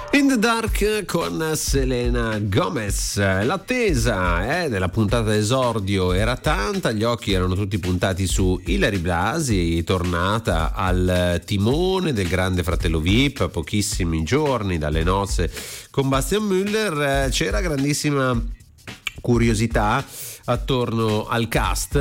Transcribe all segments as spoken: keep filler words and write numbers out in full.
In the Dark con Selena Gomez. L'attesa eh, della puntata d'esordio era tanta, gli occhi erano tutti puntati su Ilary Blasi, tornata al timone del Grande Fratello V I P, pochissimi giorni dalle nozze con Bastian Müller. C'era grandissima curiosità attorno al cast,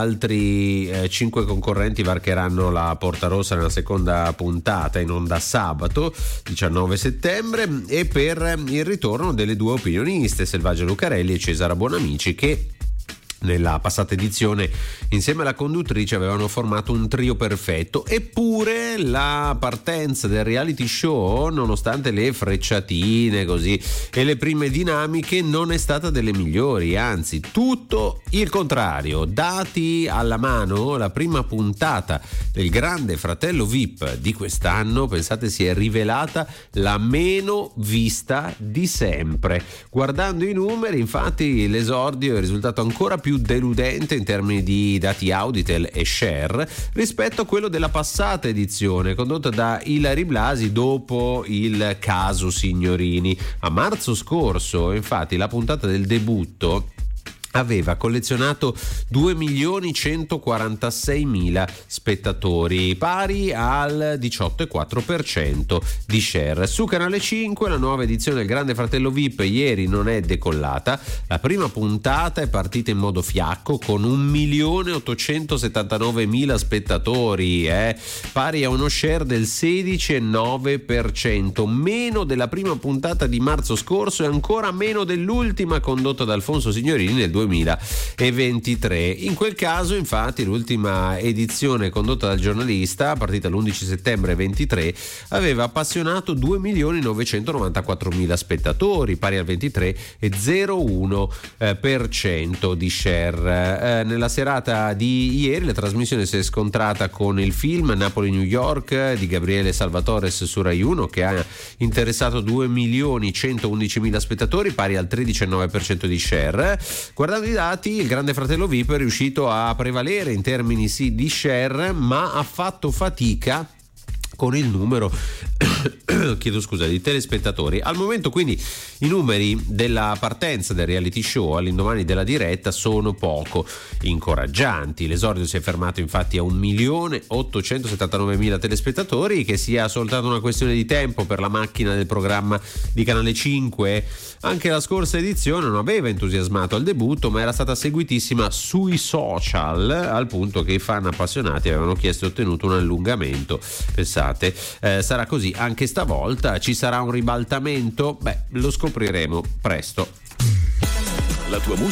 altri eh, cinque concorrenti varcheranno la porta rossa nella seconda puntata in onda sabato diciannove settembre, e per il ritorno delle due opinioniste Selvaggia Lucarelli e Cesara Bonamici, che nella passata edizione insieme alla conduttrice avevano formato un trio perfetto. Eppure la partenza del reality show, nonostante le frecciatine così e le prime dinamiche, non è stata delle migliori, anzi tutto il contrario. Dati alla mano, la prima puntata del Grande Fratello V I P di quest'anno, pensate, si è rivelata la meno vista di sempre. Guardando i numeri, infatti, l'esordio è risultato ancora più deludente in termini di dati Auditel e share rispetto a quello della passata edizione condotta da Ilary Blasi dopo il caso Signorini. A marzo scorso, infatti, la puntata del debutto aveva collezionato due milioni centoquarantaseimila spettatori, pari al diciotto virgola quattro per cento di share. Su Canale cinque la nuova edizione del Grande Fratello V I P ieri non è decollata. La prima puntata è partita in modo fiacco con un milione ottocentosettantanovemila spettatori, eh, pari a uno share del sedici virgola nove per cento, meno della prima puntata di marzo scorso e ancora meno dell'ultima condotta da Alfonso Signorini nel duemilaventitré. In quel caso, infatti, l'ultima edizione condotta dal giornalista, partita l'undici settembre ventitré, aveva appassionato due milioni novecentonovantaquattromila spettatori, pari al ventitré virgola zero uno per cento di share. Eh, nella serata di ieri la trasmissione si è scontrata con il film Napoli-New York di Gabriele Salvatores su Rai uno, che ha interessato due milioni centoundicimila spettatori, pari al tredici virgola nove per cento di share. Guardando i dati, il Grande Fratello V I P è riuscito a prevalere in termini sì di share, ma ha fatto fatica con il numero chiedo scusa di telespettatori. Al momento, quindi, i numeri della partenza del reality show all'indomani della diretta sono poco incoraggianti. L'esordio si è fermato infatti a un milione ottocentosettantanovemila telespettatori. Che sia soltanto una questione di tempo per la macchina del programma di Canale cinque, anche la scorsa edizione non aveva entusiasmato al debutto, ma era stata seguitissima sui social, al punto che i fan appassionati avevano chiesto e ottenuto un allungamento. Pensate, eh, sarà così anche stavolta? Ci sarà un ribaltamento? Beh, lo scopriremo presto. La tua musica